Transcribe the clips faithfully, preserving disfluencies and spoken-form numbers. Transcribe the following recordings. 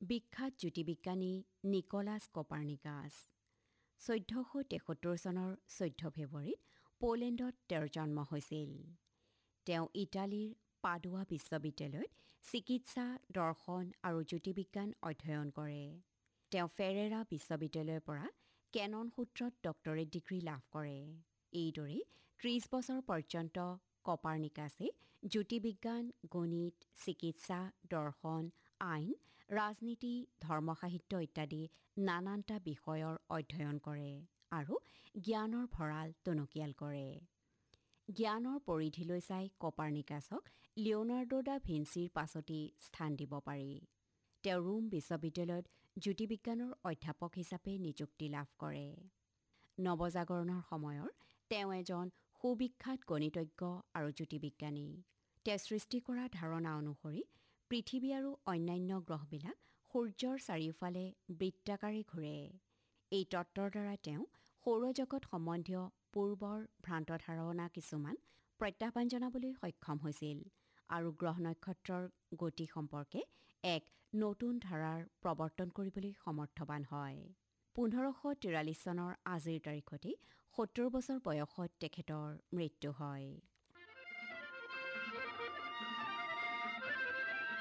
বিখ্যাত জ্যোতিৰ্বিজ্ঞানী Nicolas Copernicus. চৈধ্যশ তেসত্তৰ চনৰ চৈধ্য ফেব্ৰুৱাৰীত পোলেণ্ডত তেওঁৰ জন্ম হৈছিল। তেওঁ ইটালীৰ পাডুৱা বিশ্ববিদ্যালয়ত চিকিৎসা, দৰ্শন আৰু জ্যোতিৰ্বিজ্ঞান অধ্যয়ন কৰে। তেওঁ ফেৰেৰা বিশ্ববিদ্যালয়ৰ পৰা কেনন সূত্ৰত ডক্টৰেট ডিগ্ৰী লাভ কৰে। এইদৰে ত্ৰিশ বছৰ পৰ্যন্ত কপাৰ্নিকাছে জ্যোতিৰ্বিজ্ঞান, গণিত, চিকিৎসা, দৰ্শন, আইন, ৰাজনীতি, ধৰ্মসাহিত্য ইত্যাদি নানানটা বিষয়ৰ অধ্যয়ন কৰে আৰু জ্ঞানৰ ভঁৰাল টনকিয়াল কৰে। জ্ঞানৰ পৰিধিলৈ চাই কপাৰ্নিকাছক লিঅ'নাৰ্ডো দা ভিঞ্চিৰ পাছতেই স্থান দিব পাৰি। তেওঁ ৰোম বিশ্ববিদ্যালয়ত জ্যোতিৰ্বিজ্ঞানৰ অধ্যাপক হিচাপে নিযুক্তি লাভ কৰে। নৱজাগৰণৰ সময়ৰ তেওঁ এজন সুবিখ্যাত গণিতজ্ঞ আৰু জ্যোতিৰ্বিজ্ঞানী। তেওঁ সৃষ্টি কৰা ধাৰণা অনুসৰি পৃথিৱী আৰু অন্যান্য গ্ৰহবিলাক সূৰ্যৰ চাৰিওফালে বৃত্তাকাৰে ঘূৰে। এই তত্ত্বৰ দ্বাৰা তেওঁ সৌৰজগত সম্বন্ধীয় পূৰ্বৰ ভ্ৰান্ত ধাৰণা কিছুমান প্ৰত্যাহ্বান জনাবলৈ সক্ষম হৈছিল আৰু গ্ৰহ নক্ষত্ৰৰ গতি সম্পৰ্কে এক নতুন ধাৰাৰ প্ৰৱৰ্তন কৰিবলৈ সমৰ্থৱান হয়। পোন্ধৰশ তিৰাল্লিছ চনৰ আজিৰ তাৰিখতেই সত্তৰ বছৰ বয়সত তেখেতৰ মৃত্যু হয়।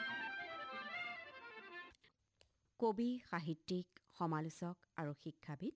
কবি, সাহিত্যিক, সমালোচক আৰু শিক্ষাবিদ